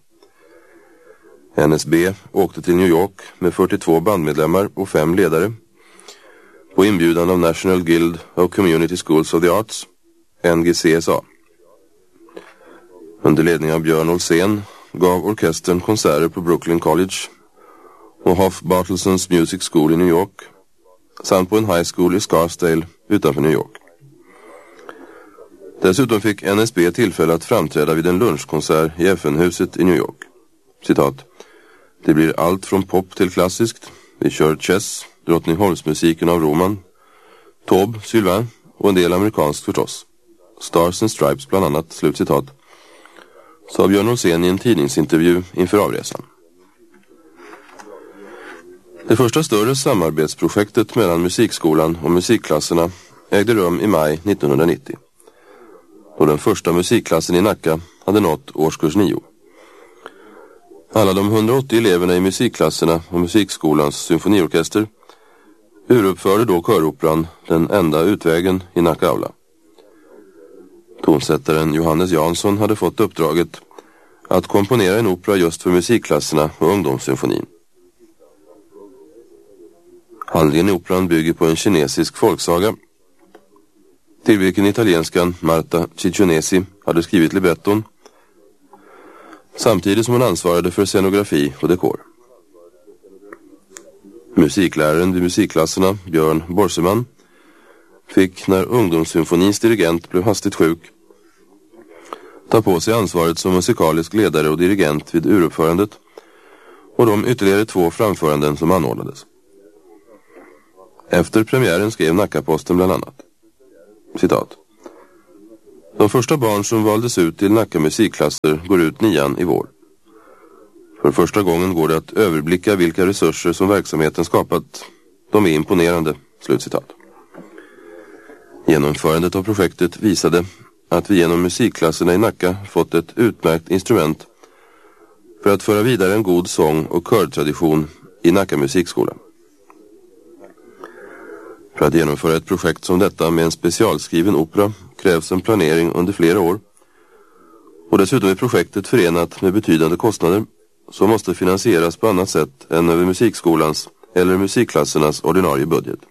NSB åkte till New York med 42 bandmedlemmar och 5 ledare på inbjudan av National Guild of Community Schools of the Arts, NGCSA. Under ledning av Björn Olsen gav orkestern konserter på Brooklyn College och Hoff-Bartelsons Music School i New York samt på en high school i Scarsdale utanför New York. Dessutom fick NSB tillfälle att framträda vid en lunchkonsert i FN-huset i New York. Citat. Det blir allt från pop till klassiskt. Vi kör Chess, Drottningholmsmusiken av Roman, Taube, Sylvain och en del amerikanskt förstås. Stars and Stripes bland annat, slutcitat. Sa Björn Olsen i en tidningsintervju inför avresan. Det första större samarbetsprojektet mellan musikskolan och musikklasserna ägde rum i maj 1990. Och den första musikklassen i Nacka hade nått årskurs 9. Alla de 180 eleverna i musikklasserna och musikskolans symfoniorkester uruppförde då köroperan Den enda utvägen i Nacka aula. Tonsättaren Johannes Jansson hade fått uppdraget att komponera en opera just för musikklasserna och ungdomssymfonin. Handlingen i operan bygger på en kinesisk folksaga till vilken italienskan Marta Ciccionesi hade skrivit libretton samtidigt som hon ansvarade för scenografi och dekor. Musikläraren vid musikklasserna, Björn Borseman, fick när ungdomssymfonins dirigent blev hastigt sjuk ta på sig ansvaret som musikalisk ledare och dirigent vid uruppförandet och de ytterligare 2 framföranden som anordnades. Efter premiären skrev Nacka-Posten bland annat. Citat. De första barn som valdes ut till Nacka musikklasser går ut 9:an i vår. För första gången går det att överblicka vilka resurser som verksamheten skapat. De är imponerande. Slutcitat. Genomförandet av projektet visade att vi genom musikklasserna i Nacka fått ett utmärkt instrument för att föra vidare en god sång- och körtradition i Nacka musikskola. För att genomföra ett projekt som detta med en specialskriven opera krävs en planering under flera år. Och dessutom är projektet förenat med betydande kostnader som måste finansieras på annat sätt än över musikskolans eller musikklassernas ordinarie budget.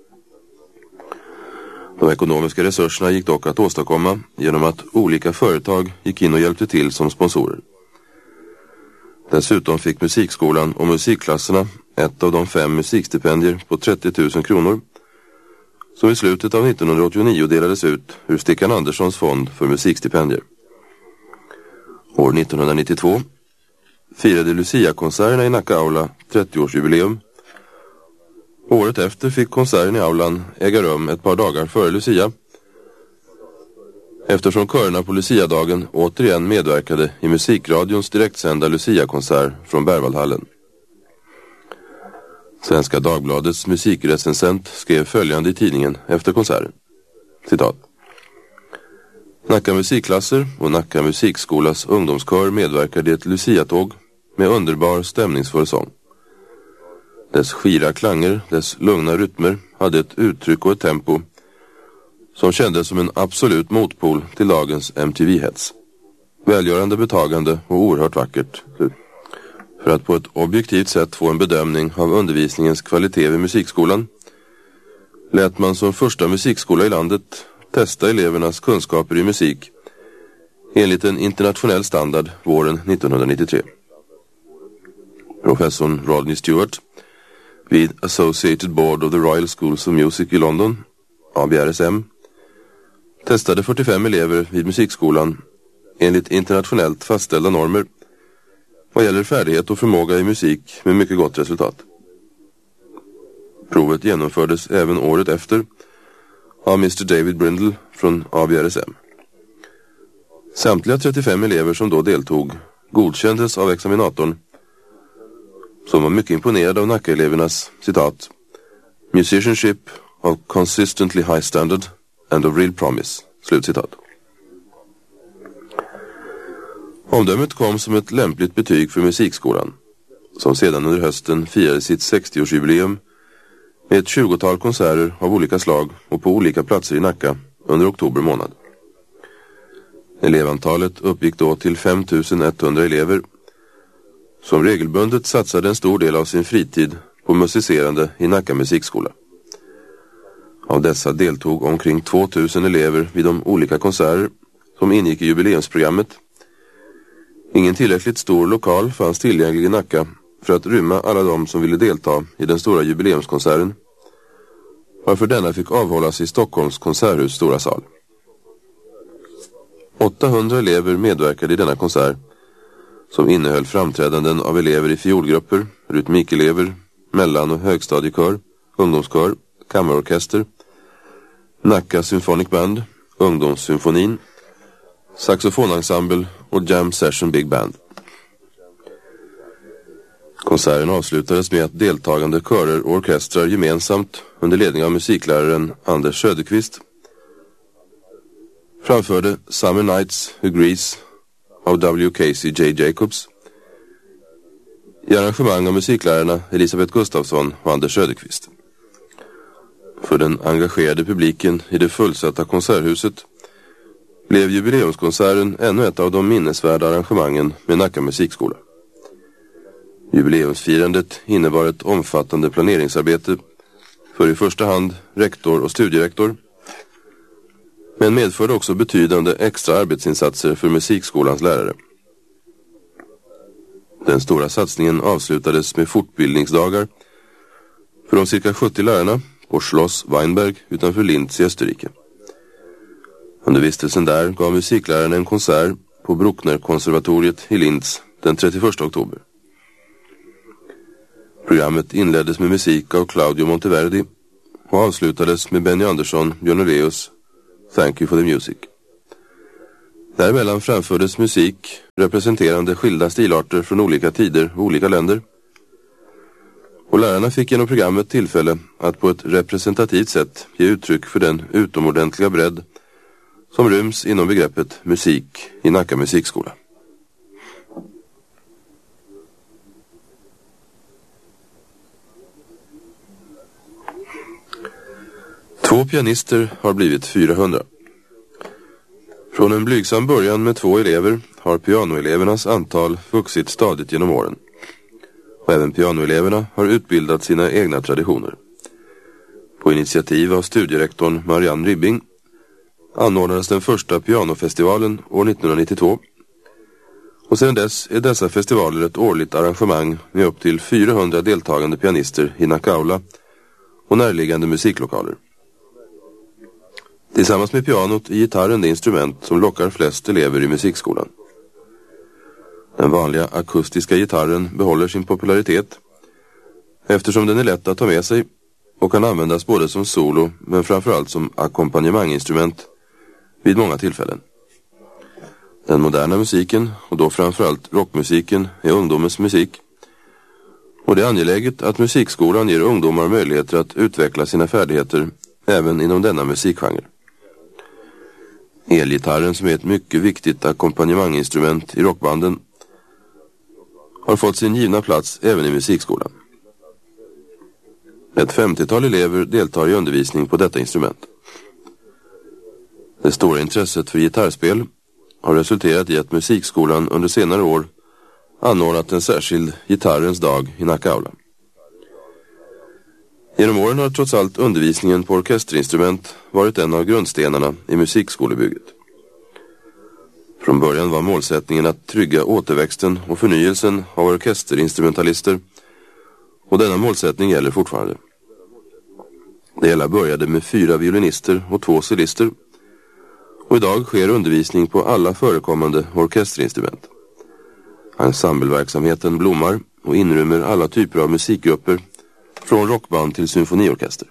De ekonomiska resurserna gick dock att åstadkomma genom att olika företag gick in och hjälpte till som sponsorer. Dessutom fick musikskolan och musikklasserna ett av de 5 musikstipendier på 30 000 kronor som i slutet av 1989 delades ut ur Stickan Anderssons fond för musikstipendier. År 1992 firade Lucia-konserterna i Nacka Aula 30-årsjubileum. Året efter fick konserten i aulan äga rum ett par dagar före Lucia, eftersom körerna på Lucia-dagen återigen medverkade i musikradions direktsända Lucia-konsert från Berwaldhallen. Svenska Dagbladets musikrecensent skrev följande i tidningen efter konserten. Citat. Nacka musikklasser och Nacka musikskolas ungdomskör medverkade i ett Lucia-tåg med underbar stämningsfull sång. Dess skira klanger, dess lugna rytmer hade ett uttryck och ett tempo som kändes som en absolut motpol till dagens MTV-hets. Välgörande, betagande och oerhört vackert. För att på ett objektivt sätt få en bedömning av undervisningens kvalitet vid musikskolan lät man som första musikskola i landet testa elevernas kunskaper i musik enligt en internationell standard våren 1993. Professorn Rodney Stewart vid Associated Board of the Royal Schools of Music i London, ABRSM, testade 45 elever vid musikskolan enligt internationellt fastställda normer vad gäller färdighet och förmåga i musik med mycket gott resultat. Provet genomfördes även året efter av Mr. David Brindle från ABRSM. Samtliga 35 elever som då deltog godkändes av examinatorn, som var mycket imponerad av Nacka-elevernas, citat, musicianship of consistently high standard and of real promise, slutcitat. Omdömet kom som ett lämpligt betyg för musikskolan, som sedan under hösten firade sitt 60-årsjubileum med ett 20-tal konserter av olika slag och på olika platser i Nacka under oktober månad. Elevantalet uppgick då till 5100 elever som regelbundet satsade en stor del av sin fritid på musicerande i Nacka musikskola. Av dessa deltog omkring 2000 elever vid de olika konserter som ingick i jubileumsprogrammet. Ingen tillräckligt stor lokal fanns tillgänglig i Nacka för att rymma alla de som ville delta i den stora jubileumskonserten, varför denna fick avhållas i Stockholms konserthus stora sal. 800 elever medverkade i denna konsert, som innehöll framträdanden av elever i fiolgrupper, rytmikelever, mellan- och högstadiekör, ungdomskör, kammarorkester, Nacka Symphonic Band, ungdomssymfonin, saxofonensemble och Jam Session Big Band. Konserten avslutades med att deltagande körer och orkestrar gemensamt under ledning av musikläraren Anders Söderqvist framförde Summer Nights i Greece av W. Casey J. Jacobs i arrangemang av musiklärarna Elisabeth Gustafsson och Anders Söderqvist. För den engagerade publiken i det fullsatta konserthuset blev jubileumskonserten ännu ett av de minnesvärda arrangemangen med Nacka musikskola. Jubileumsfirandet innebar ett omfattande planeringsarbete för i första hand rektor och studierektor, men medförde också betydande extra arbetsinsatser för musikskolans lärare. Den stora satsningen avslutades med fortbildningsdagar för de cirka 70 lärarna på Schloss Weinberg utanför Linz i Österrike. Under vistelsen där gav musiklärarna en konsert på Brucknerkonservatoriet i Linz den 31 oktober. Programmet inleddes med musik av Claudio Monteverdi och avslutades med Benny Andersson, Björn Ulvaeus Thank You for the Music. Däremellan framfördes musik representerande skilda stilarter från olika tider och olika länder. Och lärarna fick genom programmet tillfälle att på ett representativt sätt ge uttryck för den utomordentliga bredd som ryms inom begreppet musik i Nacka musikskola. Två pianister har blivit 400. Från en blygsam början med 2 elever har pianoelevernas antal vuxit stadigt genom åren. Och även pianoeleverna har utbildat sina egna traditioner. På initiativ av studierektorn Marianne Ribbing anordnades den första pianofestivalen år 1992. Och sedan dess är dessa festivaler ett årligt arrangemang med upp till 400 deltagande pianister i Nacka aula och närliggande musiklokaler. Tillsammans med pianot är gitarren det instrument som lockar flest elever i musikskolan. Den vanliga akustiska gitarren behåller sin popularitet eftersom den är lätt att ta med sig och kan användas både som solo men framförallt som ackompanjemanginstrument vid många tillfällen. Den moderna musiken, och då framförallt rockmusiken, är ungdomens musik. Och det är angeläget att musikskolan ger ungdomar möjligheter att utveckla sina färdigheter även inom denna musikgenre. Elgitarren, som är ett mycket viktigt ackompanjemanginstrument i rockbanden, har fått sin givna plats även i musikskolan. Ett 50-tal elever deltar i undervisning på detta instrument. Det stora intresset för gitarrspel har resulterat i att musikskolan under senare år anordnat en särskild gitarrens dag i Nacka aula. Genom åren har trots allt undervisningen på orkesterinstrument varit en av grundstenarna i musikskolebygget. Från början var målsättningen att trygga återväxten och förnyelsen av orkesterinstrumentalister, och denna målsättning gäller fortfarande. Det hela började med 4 violinister och 2 solister, och idag sker undervisning på alla förekommande orkesterinstrument. Ensembleverksamheten blommar och inrymmer alla typer av musikgrupper, från rockband till symfoniorkester.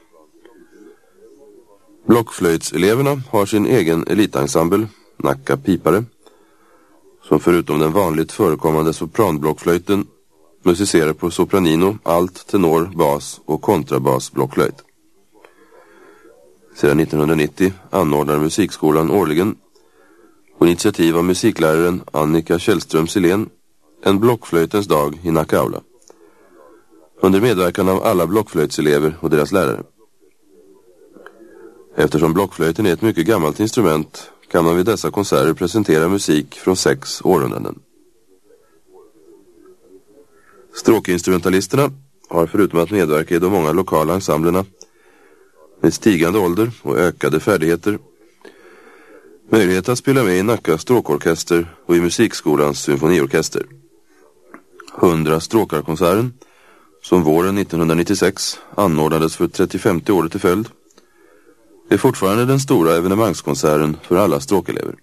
Blockflöjtseleverna har sin egen elitensemble, Nacka pipare, som förutom den vanligt förekommande sopranblockflöjten musicerar på sopranino, alt, tenor, bas och kontrabasblockflöjt. Sedan 1990 anordnar musikskolan årligen, på initiativ av musikläraren Annika Källström-Silén, en blockflöjtens dag i Nacka aula, under medverkan av alla blockflöjtselever och deras lärare. Eftersom blockflöjten är ett mycket gammalt instrument kan man vid dessa konserter presentera musik från 6 århundraden. Stråkinstrumentalisterna har förutom att medverka i de många lokala ensemblerna med stigande ålder och ökade färdigheter möjlighet att spela med i Nacka stråkorkester och i musikskolans symfoniorkester. 100 stråkarkonserten, som våren 1996 anordnades för 35:e året i följd, är fortfarande den stora evenemangskonserten för alla stråkelever.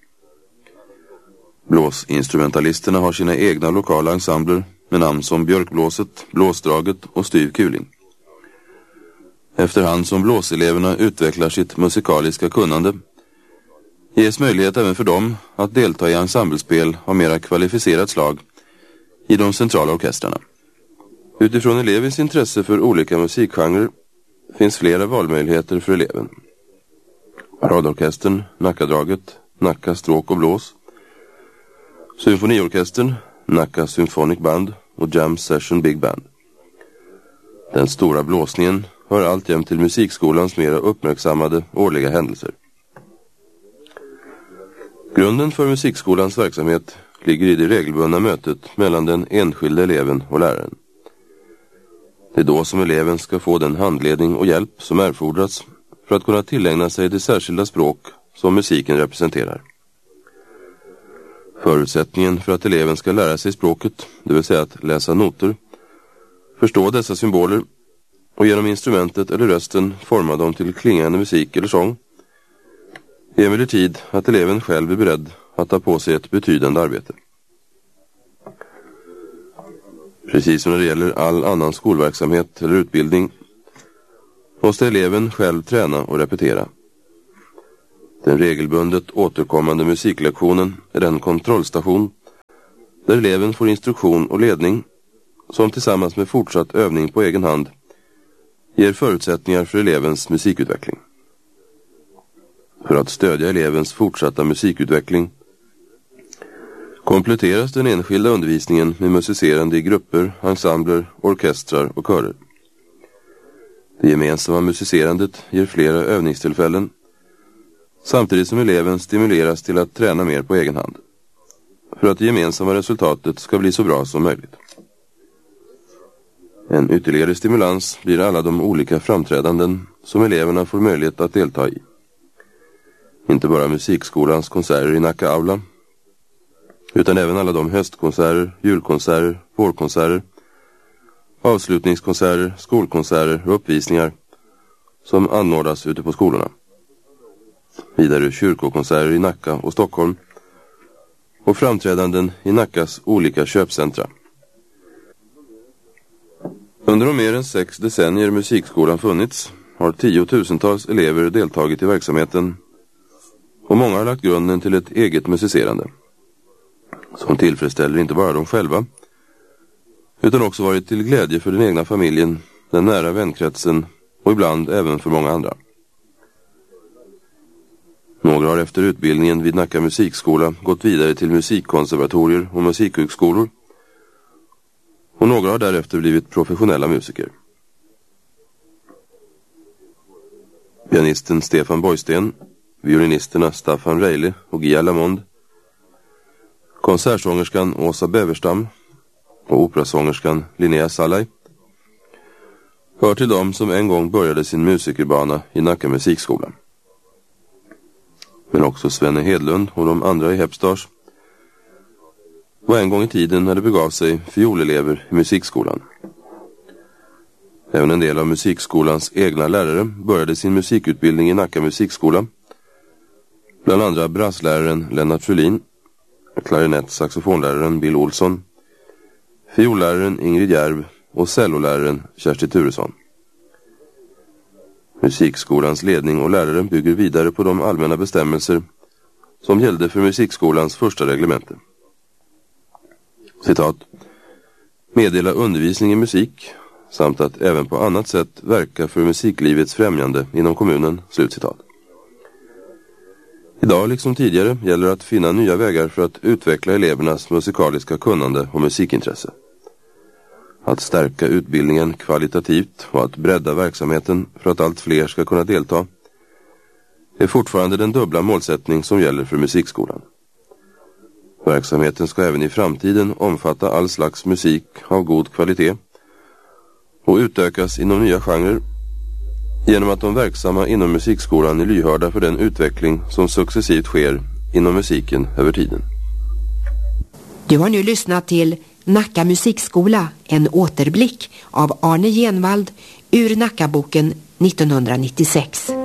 Blåsinstrumentalisterna har sina egna lokala ensembler med namn som Björkblåset, Blåsdraget och Styv kuling. Efterhand som blåseleverna utvecklar sitt musikaliska kunnande ges möjlighet även för dem att delta i ensemblespel av mera kvalificerat slag i de centrala orkestrarna. Utifrån elevens intresse för olika musikgenrer finns flera valmöjligheter för eleven. Paradorkestern, Nackadraget, Nacka stråk och blås, symfoniorkestern, Nacka Symphonic Band och Jam Session Big Band. Den stora blåsningen hör alltjämt till musikskolans mera uppmärksammade årliga händelser. Grunden för musikskolans verksamhet ligger i det regelbundna mötet mellan den enskilda eleven och läraren. Det är då som eleven ska få den handledning och hjälp som erfordras för att kunna tillägna sig det särskilda språk som musiken representerar. Förutsättningen för att eleven ska lära sig språket, det vill säga att läsa noter, förstå dessa symboler och genom instrumentet eller rösten forma dem till klingande musik eller sång, är emellertid att eleven själv är beredd att ta på sig ett betydande arbete. Precis som när det gäller all annan skolverksamhet eller utbildning måste eleven själv träna och repetera. Den regelbundet återkommande musiklektionen är den kontrollstation där eleven får instruktion och ledning som tillsammans med fortsatt övning på egen hand ger förutsättningar för elevens musikutveckling. För att stödja elevens fortsatta musikutveckling kompletteras den enskilda undervisningen med musicerande i grupper, ensembler, orkestrar och körer. Det gemensamma musicerandet ger flera övningstillfällen samtidigt som eleven stimuleras till att träna mer på egen hand för att det gemensamma resultatet ska bli så bra som möjligt. En ytterligare stimulans blir alla de olika framträdanden som eleverna får möjlighet att delta i. Inte bara musikskolans konserter i Nacka aula, utan även alla de höstkonserter, julkonserter, vårkonserter, avslutningskonserter, skolkonserter och uppvisningar som anordnas ute på skolorna. Vidare kyrkokonserter i Nacka och Stockholm och framträdanden i Nackas olika köpcentra. Under de mer än 6 decennier musikskolan funnits har 10-tusentals elever deltagit i verksamheten och många har lagt grunden till ett eget musicerande som tillfredsställer inte bara dem själva utan också varit till glädje för den egna familjen, den nära vänkretsen och ibland även för många andra. Några har efter utbildningen vid Nacka musikskola gått vidare till musikkonservatorier och musikhögskolor och några har därefter blivit professionella musiker. Pianisten Stefan Borgsten, violinisterna Staffan Reile och Gia Lamond, konsertsångerskan Åsa Beverstam och operasångerskan Linnea Salai hör till dem som en gång började sin musikerbana i Nacka musikskola. Men också Svenne Hedlund och de andra i Hepstars var en gång i tiden när det begav sig fiolelever i musikskolan. Även en del av musikskolans egna lärare började sin musikutbildning i Nacka musikskola. Bland andra brassläraren Lennart Frölin, klarinett-saxofonläraren Bill Olsson, fiolläraren Ingrid Järv och celloläraren Kersti Turesson. Musikskolans ledning och lärare bygger vidare på de allmänna bestämmelser som gällde för musikskolans första reglemente. Citat: meddela undervisning i musik samt att även på annat sätt verka för musiklivets främjande inom kommunen. Slutcitat. Idag liksom tidigare gäller att finna nya vägar för att utveckla elevernas musikaliska kunnande och musikintresse. Att stärka utbildningen kvalitativt och att bredda verksamheten för att allt fler ska kunna delta är fortfarande den dubbla målsättning som gäller för musikskolan. Verksamheten ska även i framtiden omfatta all slags musik av god kvalitet och utökas inom nya genrer genom att de verksamma inom musikskolan är lyhörda för den utveckling som successivt sker inom musiken över tiden. Du har nu lyssnat till Nacka musikskola, en återblick av Arne Genvald ur Nackaboken 1996.